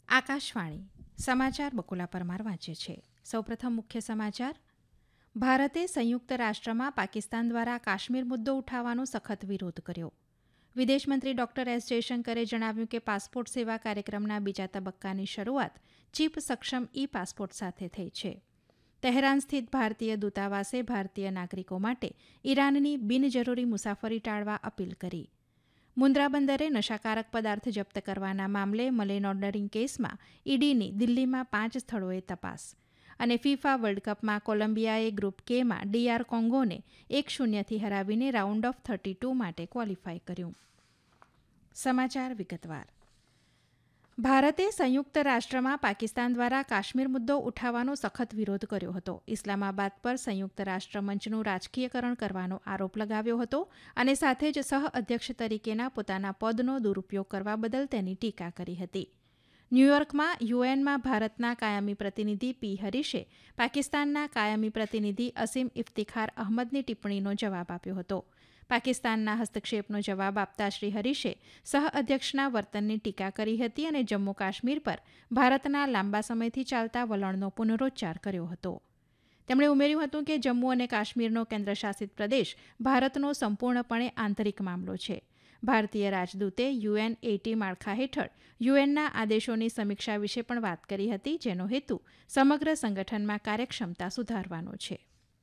આકાશવાણી સમાચાર બકુલા પરમાર વાંચે છે. સૌપ્રથમ મુખ્ય સમાચાર. ભારતે સંયુક્ત રાષ્ટ્રમાં પાકિસ્તાન દ્વારા કાશ્મીર મુદ્દો ઉઠાવવાનો સખત વિરોધ કર્યો. વિદેશમંત્રી ડોક્ટર એસ જયશંકરે જણાવ્યું કે પાસપોર્ટ સેવા કાર્યક્રમના બીજા તબક્કાની શરૂઆત ચીપ સક્ષમ ઈ પાસપોર્ટ સાથે થઈ છે. તહેરાન સ્થિત ભારતીય દૂતાવાસે ભારતીય નાગરિકો માટે ઈરાનની બિનજરૂરી મુસાફરી ટાળવા અપીલ કરી. મુન્દ્રા બંદરે નશાકારક પદાર્થ જપ્ત કરવાના મામલે મની લોન્ડરિંગ કેસમાં ઈડીની દિલ્હીમાં 5 સ્થળોએ તપાસ. અને ફિફા વર્લ્ડ કપમાં કોલંબિયાએ ગ્રુપ કેમાં ડીઆર કોંગોને 1-0થી હરાવીને રાઉન્ડ ઓફ 32 માટે ક્વોલિફાય કર્યું. સમાચાર વિગતવાર. ભારતે સંયુક્ત રાષ્ટ્રમાં પાકિસ્તાન દ્વારા કાશ્મીર મુદ્દો ઉઠાવવાનો સખત વિરોધ કર્યો હતો. ઇસ્લામાબાદ પર સંયુક્ત રાષ્ટ્ર મંચનું રાજકીયકરણ કરવાનો આરોપ લગાવ્યો હતો અને સાથે જ સહ અધ્યક્ષ તરીકેના પોતાના પદનો દુરુપયોગ કરવા બદલ તેની ટીકા કરી હતી. ન્યૂયોર્કમાં યુએનમાં ભારતના કાયમી પ્રતિનિધિ પી હરીશે પાકિસ્તાનના કાયમી પ્રતિનિધિ અસીમ ઇફ્તિખાર અહમદની ટિપ્પણીનો જવાબ આપ્યો હતો. પાકિસ્તાનના હસ્તક્ષેપનો જવાબ આપતા શ્રી હરીશે સહ અધ્યક્ષના વર્તનની ટીકા કરી હતી અને જમ્મુ કાશ્મીર પર ભારતના લાંબા સમયથી ચાલતા વલણનો પુનરોચ્ચાર કર્યો હતો. તેમણે ઉમેર્યું હતું કે જમ્મુ અને કાશ્મીરનો કેન્દ્રશાસિત પ્રદેશ ભારતનો સંપૂર્ણપણે આંતરિક મામલો છે. ભારતીય રાજદૂતે UN80 માળખા હેઠળ યુએનના આદેશોની સમીક્ષા વિશે પણ વાત કરી હતી, જેનો હેતુ સમગ્ર સંગઠનમાં કાર્યક્ષમતા સુધારવાનો છે.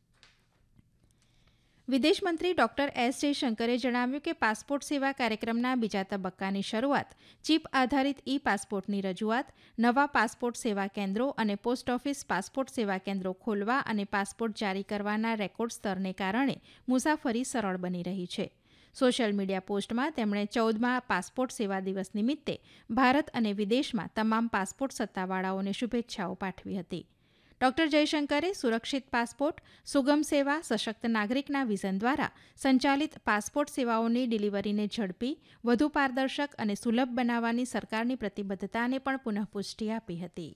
વિદેશમંત્રી ડોક્ટર એસ જયશંકરે જણાવ્યું કે પાસપોર્ટ સેવા કાર્યક્રમના બીજા તબક્કાની શરૂઆત ચીપ આધારિત ઈ પાસપોર્ટની રજૂઆત, નવા પાસપોર્ટ સેવા કેન્દ્રો અને પોસ્ટ ઓફિસ પાસપોર્ટ સેવા કેન્દ્રો ખોલવા અને પાસપોર્ટ જારી કરવાના રેકોર્ડ સ્તરને કારણે મુસાફરી સરળ બની રહી છે. સોશિયલ મીડિયા પોસ્ટમાં તેમણે 14મા પાસપોર્ટ સેવા દિવસ નિમિત્તે ભારત અને વિદેશમાં તમામ પાસપોર્ટ સત્તાવાળાઓને શુભેચ્છાઓ પાઠવી હતી. ડોક્ટર જયશંકરે સુરક્ષિત પાસપોર્ટ, સુગમ સેવા, સશક્ત નાગરિકના વિઝન દ્વારા સંચાલિત પાસપોર્ટ સેવાઓની ડિલિવરીને ઝડપી, વધુ પારદર્શક અને સુલભ બનાવવાની સરકારની પ્રતિબદ્ધતાને પણ પુનઃપુષ્ટિ આપી હતી.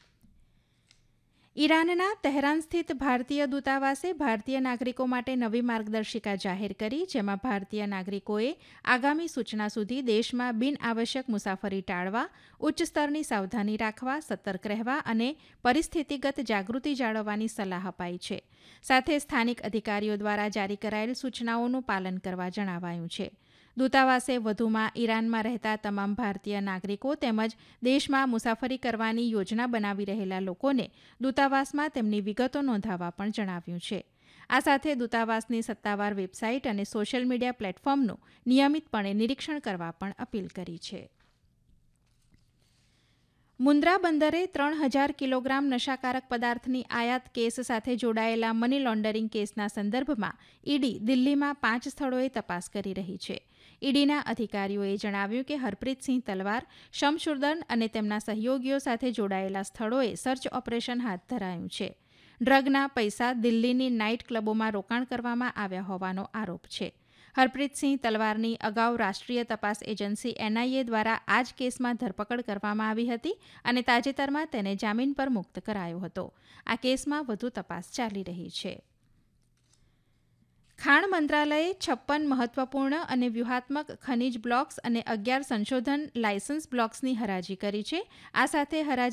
ઈરાનના તહેરાન સ્થિત ભારતીય દૂતાવાસે ભારતીય નાગરિકો માટે નવી માર્ગદર્શિકા જાહેર કરી, જેમાં ભારતીય નાગરિકોએ આગામી સૂચના સુધી દેશમાં બિનઆવશ્યક મુસાફરી ટાળવા, ઉચ્ચ સ્તરની સાવધાની રાખવા, સતર્ક રહેવા અને પરિસ્થિતિગત જાગૃતિ જાળવવાની સલાહ અપાઈ છે. સાથે સ્થાનિક અધિકારીઓ દ્વારા જારી કરાયેલ સૂચનાઓનું પાલન કરવા જણાવાયું છે. દૂતાવાસે વધુમાં ઈરાનમાં રહેતા તમામ ભારતીય નાગરિકો તેમજ દેશમાં મુસાફરી કરવાની યોજના બનાવી રહેલા લોકોને દૂતાવાસમાં તેમની વિગતો નોંધાવવા પણ જણાવ્યું છે. આ સાથે દૂતાવાસની સત્તાવાર વેબસાઇટ અને સોશિયલ મીડિયા પ્લેટફોર્મનું નિયમિતપણે નિરીક્ષણ કરવા પણ અપીલ કરી છે. મુન્દ્રા બંદરે 3000 કિલોગ્રામ નશાકારક પદાર્થની આયાત કેસ સાથે જોડાયેલા મની લોન્ડરિંગ કેસના સંદર્ભમાં ઈડી દિલ્હીમાં 5 સ્થળોએ તપાસ કરી રહી છે. ઈડીના અધિકારીઓએ જણાવ્યું કે હરપ્રીતસિંહ તલવાર, શમશુર્દન અને તેમના સહયોગીઓ સાથે જોડાયેલા સ્થળોએ સર્ચ ઓપરેશન હાથ ધરાયું છે. ડ્રગના પૈસા દિલ્હીની નાઇટ ક્લબોમાં રોકાણ કરવામાં આવ્યા હોવાનો આરોપ છે. હરપ્રીતસિંહ તલવારની અગાઉ રાષ્ટ્રીય તપાસ એજન્સી NIA દ્વારા આ જ કેસમાં ધરપકડ કરવામાં આવી હતી અને તાજેતરમાં તેને જામીન પર મુક્ત કરાયો હતો. આ કેસમાં વધુ તપાસ ચાલી રહી છે. ખાણ મંત્રાલયે 56 મહત્વપૂર્ણ અને વ્યૂહાત્મક ખનિજ બ્લોક્સ અને 11 સંશોધન લાયસન્સ બ્લોક્સની હરાજી કરી છે. આ સાથે હરાજી